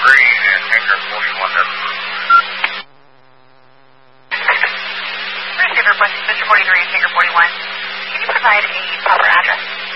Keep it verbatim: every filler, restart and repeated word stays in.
forty-three and Hangar forty-one. Receiver requesting Mister forty-three and Hangar forty-one. Can you provide a proper address?